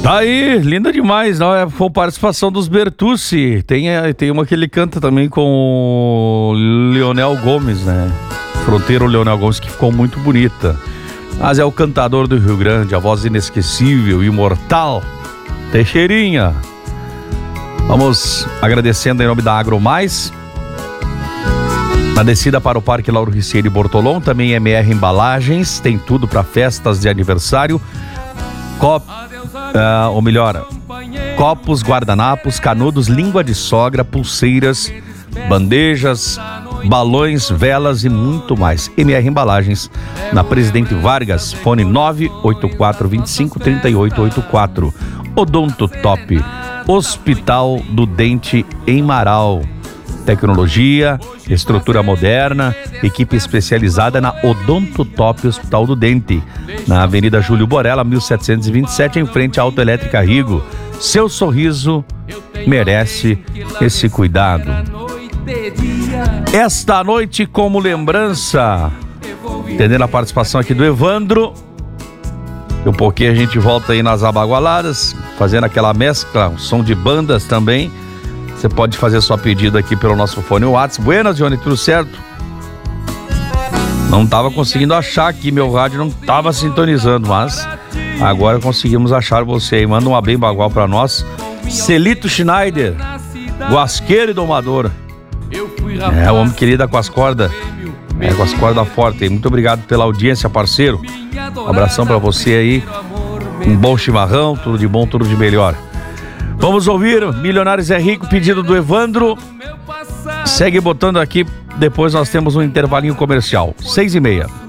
Tá aí, linda demais, não? Foi participação dos Bertucci. Tem uma que ele canta também com o Leonel Gomes, né? Fronteiro Leonel Gomes, que ficou muito bonita. Mas é o cantador do Rio Grande, a voz inesquecível, imortal, Teixeirinha. Vamos agradecendo em nome da Agromais. Na descida para o Parque Lauro Ricieri Bortolom, também MR Embalagens, tem tudo para festas de aniversário. Copos, guardanapos, canudos, língua de sogra, pulseiras, bandejas, balões, velas e muito mais. MR Embalagens, na Presidente Vargas, fone 984253884. Odonto Top, Hospital do Dente em Marau. Tecnologia, estrutura moderna, equipe especializada na Odonto Top Hospital do Dente, na Avenida Júlio Borella, 1727, em frente à Autoelétrica Rigo. Seu sorriso merece esse cuidado. Esta noite, como lembrança, entendendo a participação aqui do Evandro, um pouquinho a gente volta aí nas abagualadas, fazendo aquela mescla, um som de bandas também. Você pode fazer sua pedida aqui pelo nosso fone WhatsApp. Buenas, Johnny, tudo certo? Não tava conseguindo achar aqui, meu rádio não tava sintonizando, mas agora conseguimos achar você aí. Manda uma bem bagual pra nós. Celito Schneider, guasqueiro e domador. O homem que lida com as cordas. Com as cordas fortes. Muito obrigado pela audiência, parceiro. Um abração pra você aí. Um bom chimarrão, tudo de bom, tudo de melhor. Vamos ouvir Milionários é Rico, pedido do Evandro. Segue botando aqui, depois nós temos um intervalinho comercial. 6:30.